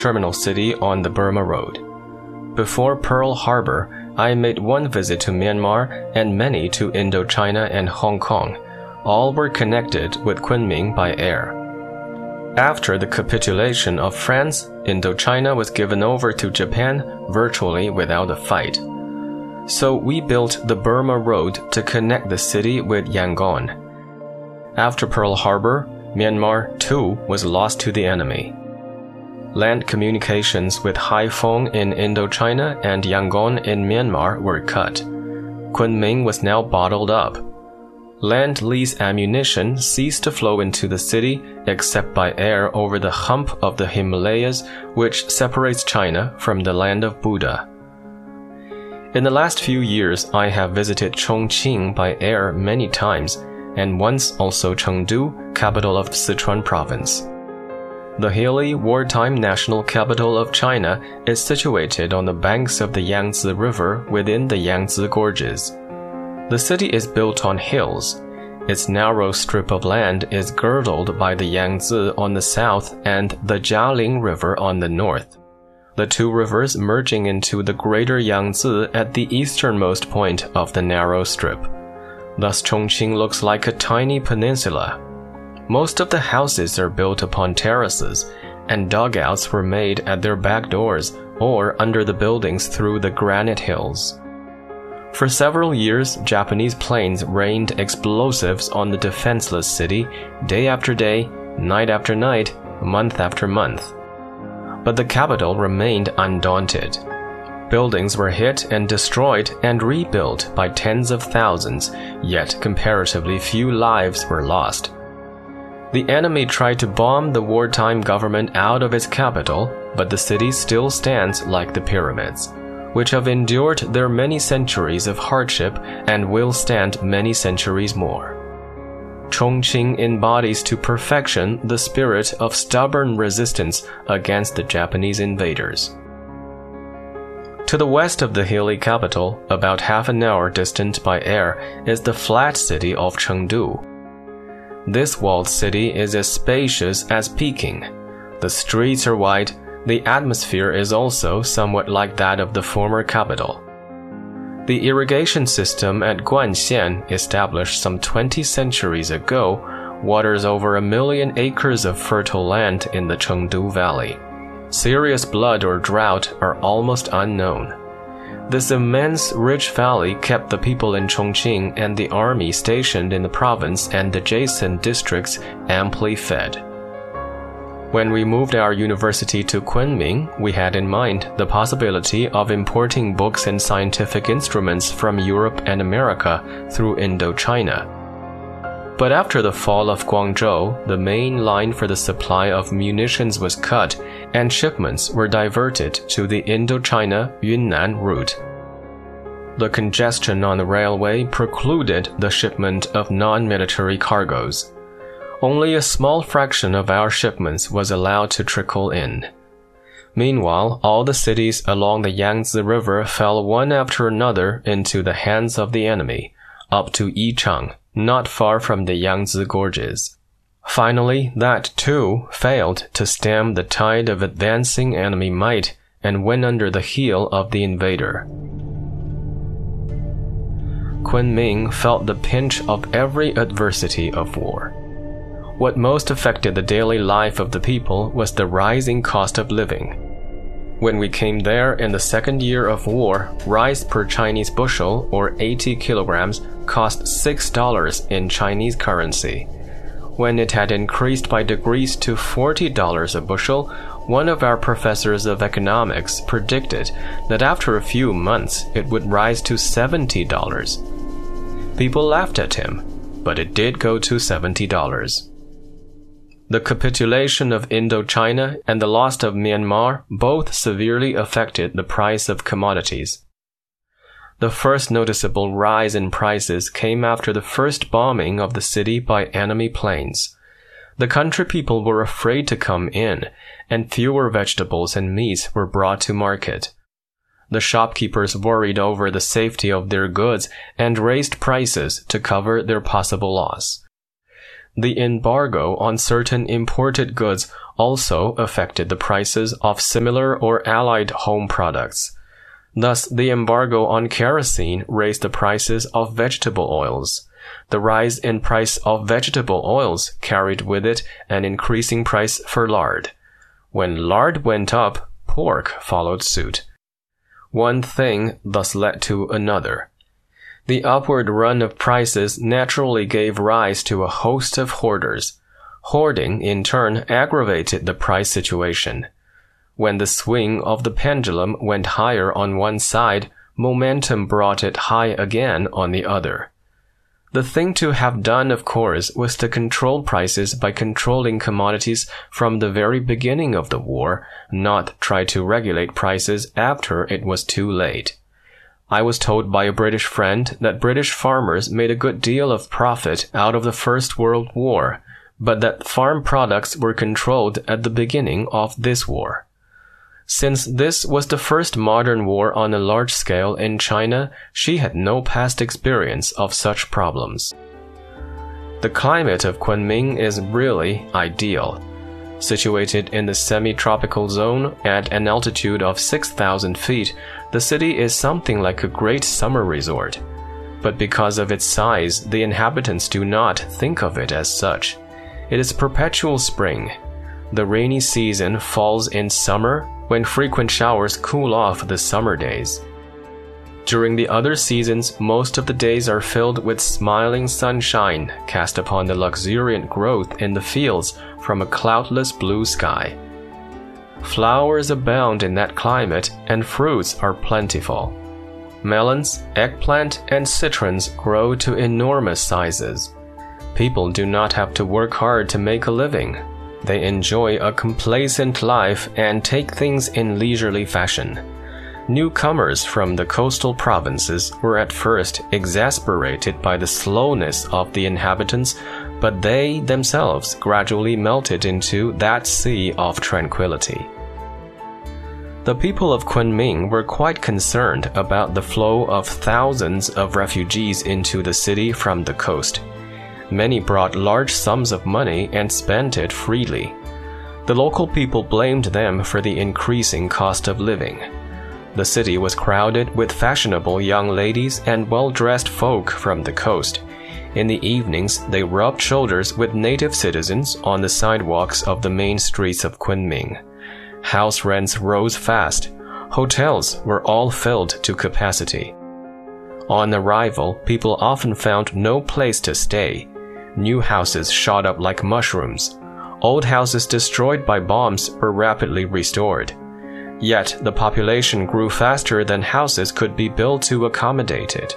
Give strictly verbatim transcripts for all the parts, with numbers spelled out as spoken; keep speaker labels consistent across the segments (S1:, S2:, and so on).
S1: terminal city on the Burma Road. Before Pearl Harbor, I made one visit to Myanmar and many to Indochina and Hong Kong. All were connected with Kunming by air. After the capitulation of France, Indochina was given over to Japan virtually without a fight. So we built the Burma Road to connect the city with Yangon. After Pearl Harbor, Myanmar too was lost to the enemy. Land communications with Haiphong in Indochina and Yangon in Myanmar were cut. Kunming was now bottled up. Land-lease ammunition ceased to flow into the city except by air over the hump of the Himalayas, which separates China from the land of Buddha. In the last few years, I have visited Chongqing by air many times, and once also Chengdu, capital of Sichuan province. The hilly, wartime national capital of China is situated on the banks of the Yangtze River within the Yangtze Gorges. The city is built on hills. Its narrow strip of land is girdled by the Yangtze on the south and the Jialing River on the north, the two rivers merging into the greater Yangtze at the easternmost point of the narrow strip. Thus Chongqing looks like a tiny peninsula. Most of the houses are built upon terraces, and dugouts were made at their back doors or under the buildings through the granite hills. For several years, Japanese planes rained explosives on the defenseless city, day after day, night after night, month after month. But the capital remained undaunted. Buildings were hit and destroyed and rebuilt by tens of thousands, yet comparatively few lives were lost. The enemy tried to bomb the wartime government out of its capital, but the city still stands like the pyramids, which have endured their many centuries of hardship and will stand many centuries more. Chongqing embodies to perfection the spirit of stubborn resistance against the Japanese invaders. To the west of the hilly capital, about half an hour distant by air, is the flat city of Chengdu. This walled city is as spacious as Peking. The streets are wide. The atmosphere is also somewhat like that of the former capital. The irrigation system at Guanxian, established some twenty centuries ago, waters over a million acres of fertile land in the Chengdu Valley. Serious flood or drought are almost unknown. This immense, rich valley kept the people in Chongqing and the army stationed in the province and adjacent districts amply fed. When we moved our university to Kunming, we had in mind the possibility of importing books and scientific instruments from Europe and America through Indochina. But after the fall of Guangzhou, the main line for the supply of munitions was cut, and shipments were diverted to the Indochina-Yunnan route. The congestion on the railway precluded the shipment of non-military cargoes. Only a small fraction of our shipments was allowed to trickle in. Meanwhile, all the cities along the Yangtze River fell one after another into the hands of the enemy, up to Yichang, not far from the Yangtze Gorges. Finally, that too failed to stem the tide of advancing enemy might and went under the heel of the invader. Kunming felt the pinch of every adversity of war. What most affected the daily life of the people was the rising cost of living. When we came there in the second year of war, rice per Chinese bushel, or eighty kilograms, cost six dollars in Chinese currency. When it had increased by degrees to forty dollars a bushel, one of our professors of economics predicted that after a few months it would rise to seventy dollars. People laughed at him, but it did go to seventy dollars. The capitulation of Indochina and the loss of Myanmar both severely affected the price of commodities. The first noticeable rise in prices came after the first bombing of the city by enemy planes. The country people were afraid to come in, and fewer vegetables and meats were brought to market. The shopkeepers worried over the safety of their goods and raised prices to cover their possible loss. the embargo on certain imported goods also affected the prices of similar or allied home products. Thus, the embargo on kerosene raised the prices of vegetable oils. The rise in price of vegetable oils carried with it an increasing price for lard. When lard went up, pork followed suit. One thing thus led to another. The upward run of prices naturally gave rise to a host of hoarders. Hoarding, in turn, aggravated the price situation. When the swing of the pendulum went higher on one side, momentum brought it high again on the other. The thing to have done, of course, was to control prices by controlling commodities from the very beginning of the war, not try to regulate prices after it was too late. I was told by a British friend that British farmers made a good deal of profit out of the First World War, but that farm products were controlled at the beginning of this war. Since this was the first modern war on a large scale in China, she had no past experience of such problems. The climate of Kunming is really ideal. Situated in the semi-tropical zone at an altitude of six thousand feet, the city is something like a great summer resort. But because of its size, the inhabitants do not think of it as such. It is perpetual spring. The rainy season falls in summer, when frequent showers cool off the summer days. During the other seasons, most of the days are filled with smiling sunshine cast upon the luxuriant growth in the fields from a cloudless blue sky. Flowers abound in that climate, and fruits are plentiful. Melons, eggplant, and citrons grow to enormous sizes. People do not have to work hard to make a living. They enjoy a complacent life and take things in leisurely fashion. Newcomers from the coastal provinces were at first exasperated by the slowness of the inhabitants, but they themselves gradually melted into that sea of tranquility. The people of Kunming were quite concerned about the flow of thousands of refugees into the city from the coast. Many brought large sums of money and spent it freely. The local people blamed them for the increasing cost of living. The city was crowded with fashionable young ladies and well-dressed folk from the coast. In the evenings, they rubbed shoulders with native citizens on the sidewalks of the main streets of Kunming. House rents rose fast. Hotels were all filled to capacity. On arrival, people often found no place to stay. New houses shot up like mushrooms. Old houses destroyed by bombs were rapidly restored. Yet the population grew faster than houses could be built to accommodate it.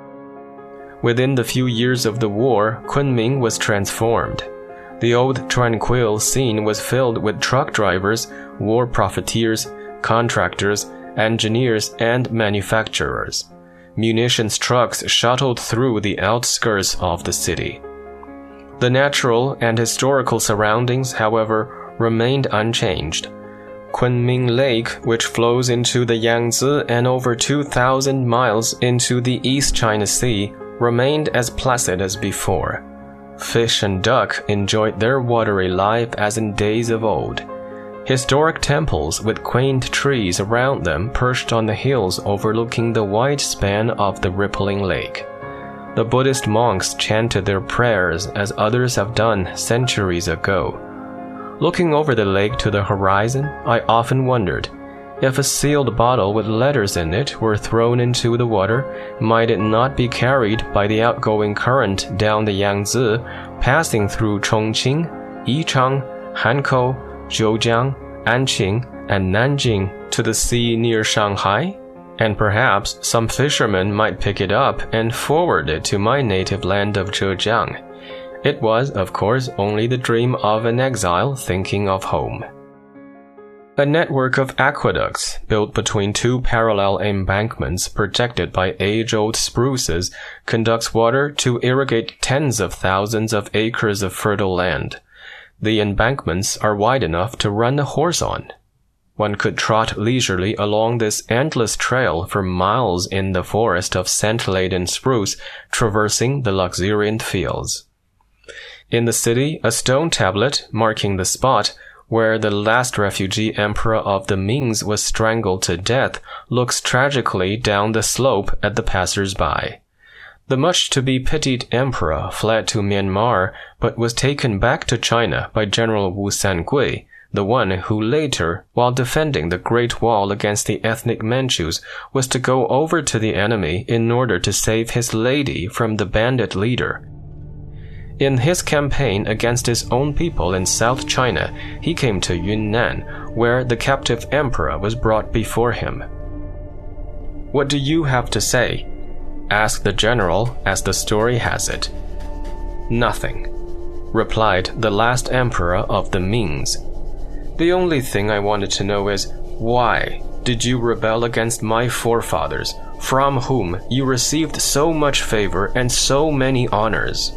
S1: Within the few years of the war, Kunming was transformed. The old tranquil scene was filled with truck drivers, war profiteers, contractors, engineers, and manufacturers. Munitions trucks shuttled through the outskirts of the city. The natural and historical surroundings, however, remained unchanged. Kunming Lake, which flows into the Yangtze and over two thousand miles into the East China Sea, remained as placid as before. Fish and duck enjoyed their watery life as in days of old. Historic temples with quaint trees around them perched on the hills overlooking the wide span of the rippling lake. The Buddhist monks chanted their prayers as others have done centuries ago. Looking over the lake to the horizon, I often wondered, if a sealed bottle with letters in it were thrown into the water, might it not be carried by the outgoing current down the Yangtze, passing through Chongqing, Yichang, Hankou, Zhoujiang, Anqing, and Nanjing to the sea near Shanghai? And perhaps some fisherman might pick it up and forward it to my native land of Zhejiang. It was, of course, only the dream of an exile thinking of home. A network of aqueducts, built between two parallel embankments protected by age-old spruces, conducts water to irrigate tens of thousands of acres of fertile land. The embankments are wide enough to run a horse on. One could trot leisurely along this endless trail for miles in the forest of scent-laden spruce, traversing the luxuriant fields. In the city, a stone tablet marking the spot where the last refugee emperor of the Mings was strangled to death looks tragically down the slope at the passers-by. The much-to-be-pitied emperor fled to Myanmar, but was taken back to China by General Wu Sangui, the one who later, while defending the Great Wall against the ethnic Manchus, was to go over to the enemy in order to save his lady from the bandit leader. In his campaign against his own people in South China, he came to Yunnan, where the captive emperor was brought before him. "What do you have to say?" asked the general, as the story has it. "Nothing," replied the last emperor of the Mings. "The only thing I wanted to know is, why did you rebel against my forefathers, from whom you received so much favor and so many honors?"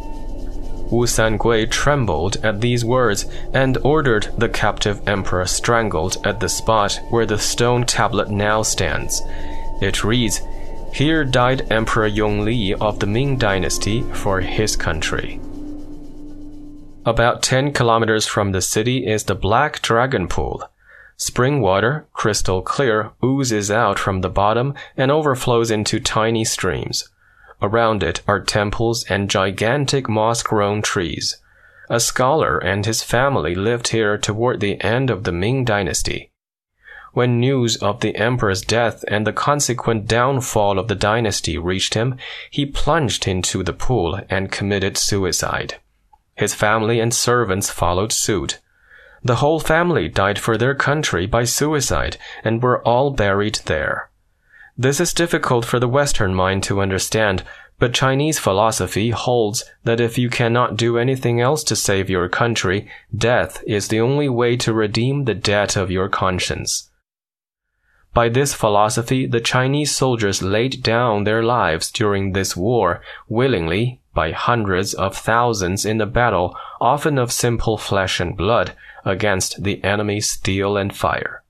S1: Wu Sangui trembled at these words and ordered the captive emperor strangled at the spot where the stone tablet now stands. It reads, "Here died Emperor Yongli of the Ming Dynasty for his country." About ten kilometers from the city is the Black Dragon Pool. Spring water, crystal clear, oozes out from the bottom and overflows into tiny streams. Around it are temples and gigantic moss-grown trees. A scholar and his family lived here toward the end of the Ming Dynasty. When news of the emperor's death and the consequent downfall of the dynasty reached him, he plunged into the pool and committed suicide. His family and servants followed suit. The whole family died for their country by suicide and were all buried there. This is difficult for the Western mind to understand, but Chinese philosophy holds that if you cannot do anything else to save your country, death is the only way to redeem the debt of your conscience. By this philosophy, the Chinese soldiers laid down their lives during this war, willingly, by hundreds of thousands in a battle, often of simple flesh and blood, against the enemy's steel and fire.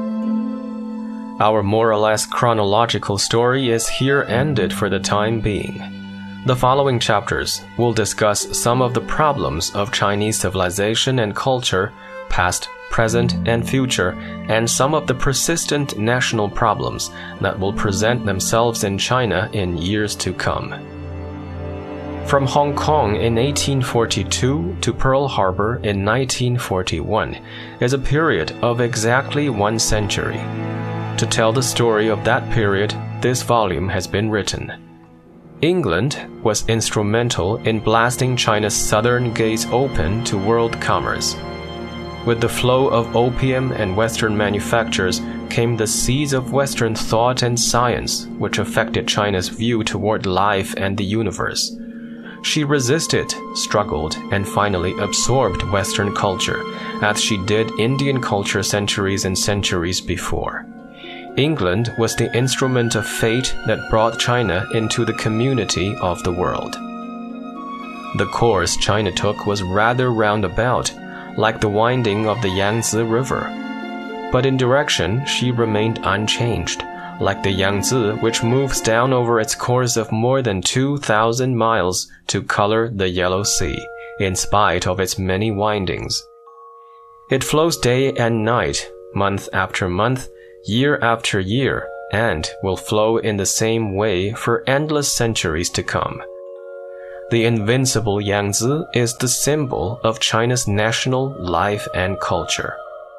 S1: Our more or less chronological story is here ended for the time being. The following chapters will discuss some of the problems of Chinese civilization and culture, past, present, and future, and some of the persistent national problems that will present themselves in China in years to come. From Hong Kong in eighteen forty-two to Pearl Harbor in nineteen forty-one is a period of exactly one century. To tell the story of that period, this volume has been written. England was instrumental in blasting China's southern gates open to world commerce. With the flow of opium and Western manufactures came the seeds of Western thought and science, which affected China's view toward life and the universe. She resisted, struggled, and finally absorbed Western culture, as she did Indian culture centuries and centuries before. England was the instrument of fate that brought China into the community of the world. The course China took was rather roundabout, like the winding of the Yangtze River. But in direction, she remained unchanged, like the Yangtze, which moves down over its course of more than two thousand miles to color the Yellow Sea, in spite of its many windings. It flows day and night, month after month, year after year, and will flow in the same way for endless centuries to come. The invincible Yangtze is the symbol of China's national life and culture.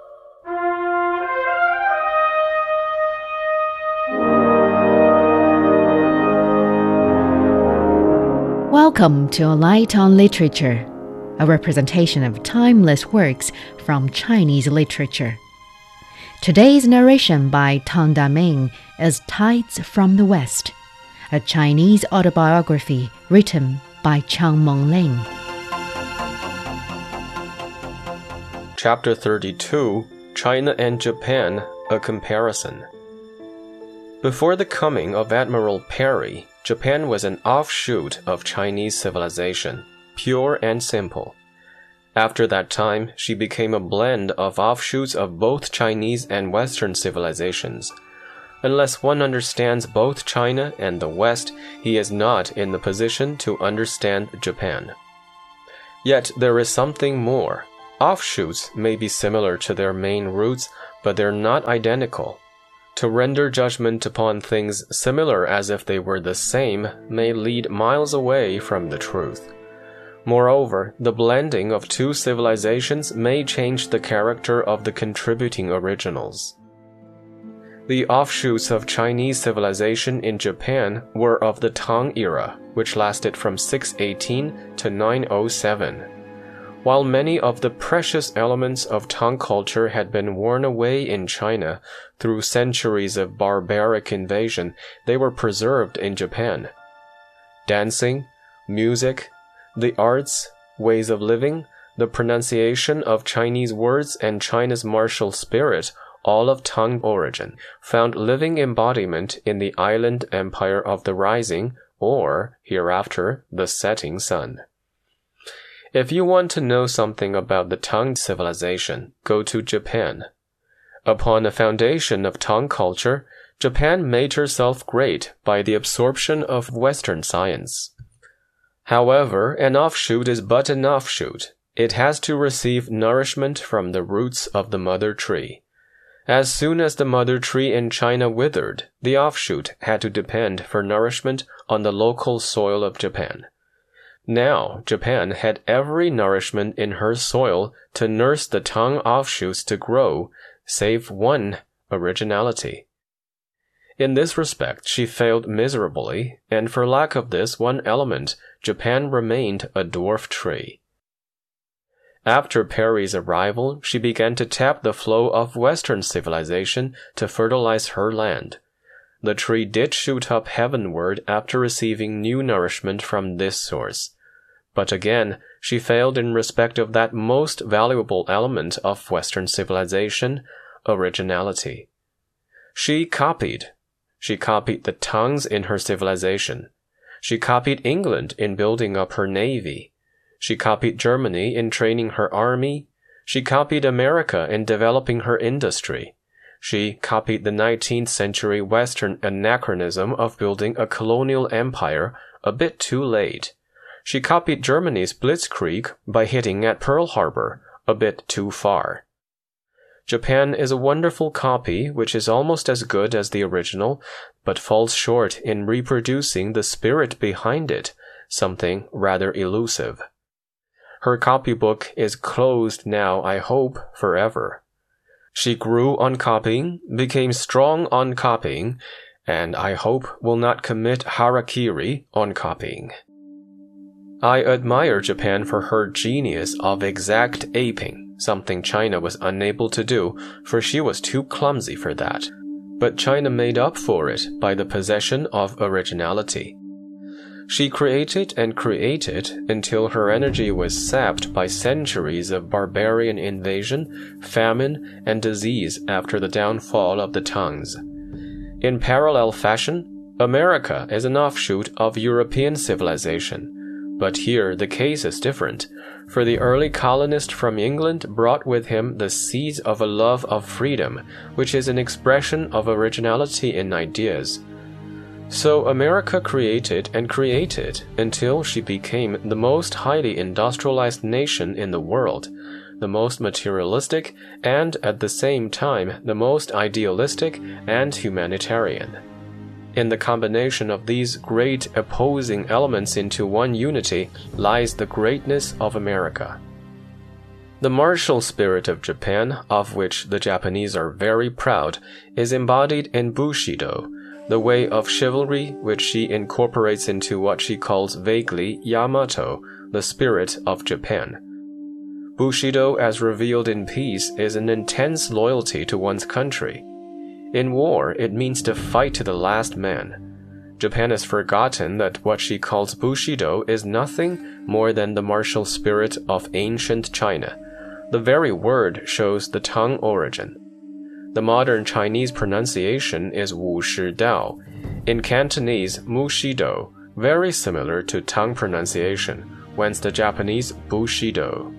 S2: Welcome to A Light on Literature, a representation of timeless works from Chinese literature. Today's narration by Tang Daming is Tides from the West, a Chinese autobiography written by Chang Mengling.
S1: Chapter thirty-two, China and Japan, a Comparison. Before the coming of Admiral Perry, Japan was an offshoot of Chinese civilization, pure and simple. After that time, she became a blend of offshoots of both Chinese and Western civilizations. Unless one understands both China and the West, he is not in the position to understand Japan. Yet there is something more. Offshoots may be similar to their main roots, but they're not identical. To render judgment upon things similar as if they were the same may lead miles away from the truth. Moreover, the blending of two civilizations may change the character of the contributing originals. The offshoots of Chinese civilization in Japan were of the Tang era, which lasted from six eighteen to nine oh seven. While many of the precious elements of Tang culture had been worn away in China through centuries of barbaric invasion, they were preserved in Japan. Dancing, music, the arts, ways of living, the pronunciation of Chinese words, and China's martial spirit, all of Tang origin, found living embodiment in the island empire of the rising, or, hereafter, the setting sun. If you want to know something about the Tang civilization, go to Japan. Upon a foundation of Tang culture, Japan made herself great by the absorption of Western science. However, an offshoot is but an offshoot. It has to receive nourishment from the roots of the mother tree. As soon as the mother tree in China withered, the offshoot had to depend for nourishment on the local soil of Japan. Now, Japan had every nourishment in her soil to nurse the Tang offshoots to grow, save one, originality. In this respect, she failed miserably, and for lack of this one element, Japan remained a dwarf tree. After Perry's arrival, she began to tap the flow of Western civilization to fertilize her land. The tree did shoot up heavenward after receiving new nourishment from this source. But again, she failed in respect of that most valuable element of Western civilization, originality. She copied. She copied the Tangs in her civilization. She copied England in building up her navy. She copied Germany in training her army. She copied America in developing her industry. She copied the nineteenth century Western anachronism of building a colonial empire a bit too late. She copied Germany's blitzkrieg by hitting at Pearl Harbor a bit too far. Japan is a wonderful copy which is almost as good as the original, but falls short in reproducing the spirit behind it, something rather elusive. Her copybook is closed now, I hope, forever. She grew on copying, became strong on copying, and I hope will not commit harakiri on copying. I admire Japan for her genius of exact aping, something China was unable to do, for she was too clumsy for that. But China made up for it by the possession of originality. She created and created until her energy was sapped by centuries of barbarian invasion, famine, and disease after the downfall of the Tangs. In parallel fashion, America is an offshoot of European civilization. But here the case is different, for the early colonist from England brought with him the seeds of a love of freedom, which is an expression of originality in ideas. So America created and created until she became the most highly industrialized nation in the world, the most materialistic and at the same time the most idealistic and humanitarian. In the combination of these great opposing elements into one unity lies the greatness of America. The martial spirit of Japan, of which the Japanese are very proud, is embodied in Bushido, the way of chivalry which she incorporates into what she calls vaguely Yamato, the spirit of Japan. Bushido, as revealed in peace, is an intense loyalty to one's country. In war, it means to fight to the last man. Japan has forgotten that what she calls Bushido is nothing more than the martial spirit of ancient China. The very word shows the Tang origin. The modern Chinese pronunciation is Wu Shi Dao. In Cantonese, Mu Shi Do, very similar to Tang pronunciation, whence the Japanese Bushido.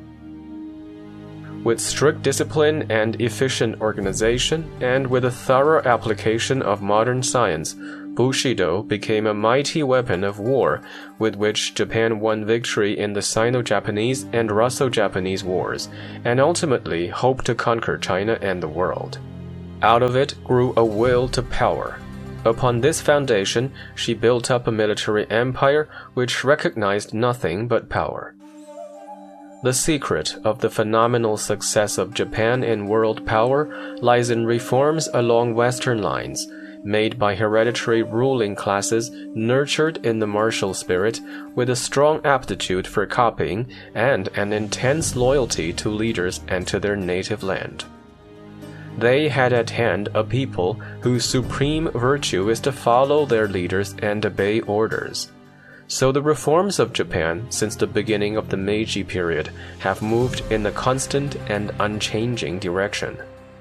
S1: With strict discipline and efficient organization, and with a thorough application of modern science, Bushido became a mighty weapon of war with which Japan won victory in the Sino-Japanese and Russo-Japanese wars, and ultimately hoped to conquer China and the world. Out of it grew a will to power. Upon this foundation, she built up a military empire which recognized nothing but power. The secret of the phenomenal success of Japan in world power lies in reforms along Western lines, made by hereditary ruling classes nurtured in the martial spirit with a strong aptitude for copying and an intense loyalty to leaders and to their native land. They had at hand a people whose supreme virtue is to follow their leaders and obey orders. So the reforms of Japan since the beginning of the Meiji period have moved in a constant and unchanging direction.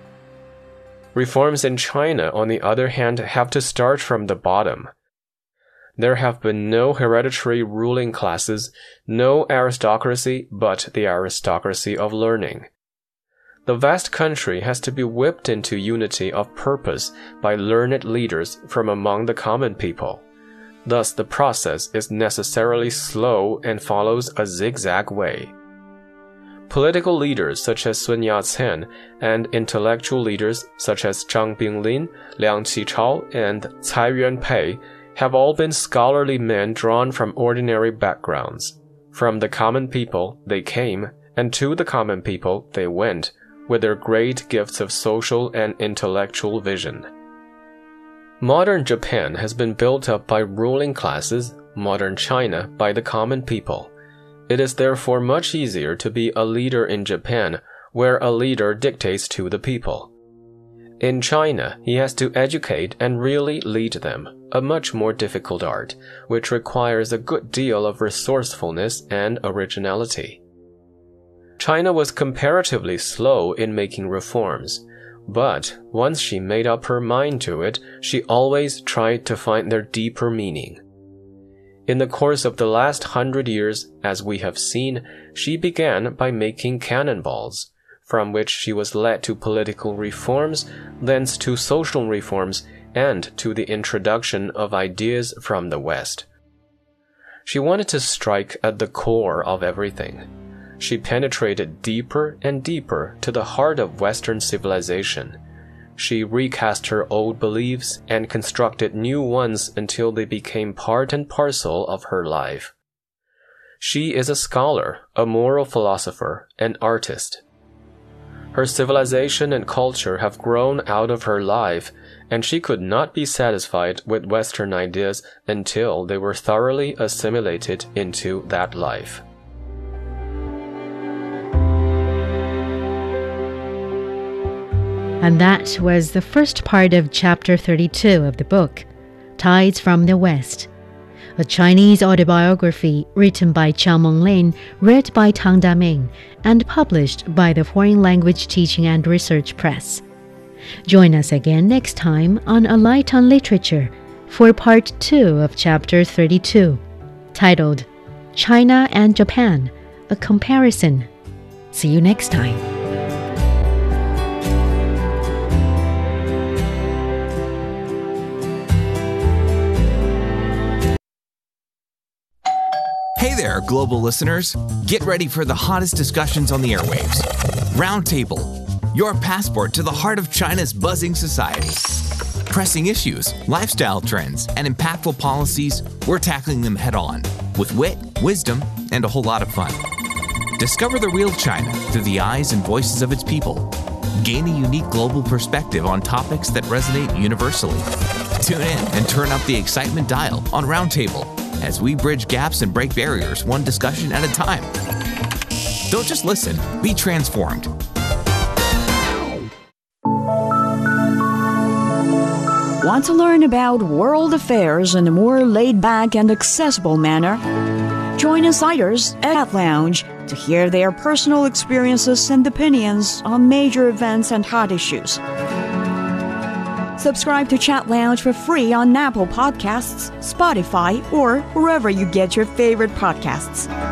S1: Reforms in China, on the other hand, have to start from the bottom. There have been no hereditary ruling classes, no aristocracy but the aristocracy of learning. The vast country has to be whipped into unity of purpose by learned leaders from among the common people. Thus, the process is necessarily slow and follows a zigzag way. Political leaders such as Sun Yat-sen and intellectual leaders such as Zhang Binglin, Liang Qichao, and Cai Yuanpei have all been scholarly men drawn from ordinary backgrounds. From the common people they came, and to the common people they went, with their great gifts of social and intellectual vision. Modern Japan has been built up by ruling classes, modern China by the common people. It is therefore much easier to be a leader in Japan, where a leader dictates to the people. In China, he has to educate and really lead them, a much more difficult art, which requires a good deal of resourcefulness and originality. China was comparatively slow in making reforms, but once she made up her mind to it, she always tried to find their deeper meaning. In the course of the last hundred years, as we have seen, she began by making cannonballs, from which she was led to political reforms, thence to social reforms, and to the introduction of ideas from the West. She wanted to strike at the core of everything. She penetrated deeper and deeper to the heart of Western civilization. She recast her old beliefs and constructed new ones until they became part and parcel of her life. She is a scholar, a moral philosopher, an artist. Her civilization and culture have grown out of her life, and she could not be satisfied with Western ideas until they were thoroughly assimilated into that life.
S2: And that was the first part of chapter thirty-two of the book, Tides from the West, a Chinese autobiography written by Chiang Meng-lin, read by Tang Daming, and published by the Foreign Language Teaching and Research Press. Join us again next time on A Light on Literature for part two of chapter thirty-two, titled China and Japan, A Comparison. See you next time.
S3: Hey there, global listeners. Get ready for the hottest discussions on the airwaves. Roundtable, your passport to the heart of China's buzzing society. Pressing issues, lifestyle trends, and impactful policies, we're tackling them head on, with wit, wisdom, and a whole lot of fun. Discover the real China through the eyes and voices of its people. Gain a unique global perspective on topics that resonate universally. Tune in and turn up the excitement dial on Roundtable as we bridge gaps and break barriers one discussion at a time. Don't just listen, be transformed.
S4: Want to learn about world affairs in a more laid-back and accessible manner? Join Insiders at Chat Lounge to hear their personal experiences and opinions on major events and hot issues. Subscribe to Chat Lounge for free on Apple Podcasts, Spotify, or wherever you get your favorite podcasts.